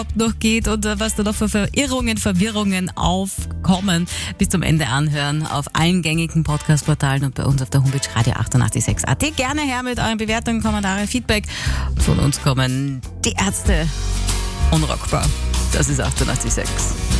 noch geht und was da noch für Verirrungen, Verwirrungen aufkommen. Bis zum Ende anhören auf allen gängigen Podcast-Portalen und bei uns auf der Homepage radio886.at. Gerne her mit euren Bewertungen, Kommentare, Feedback. Von uns kommen die Ärzte unrockbar. Das ist 88.6.